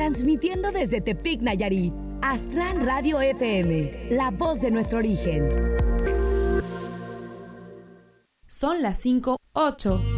Transmitiendo desde Tepic, Nayarit, Aztlán Radio FM, la voz de nuestro origen. Son las 5:08.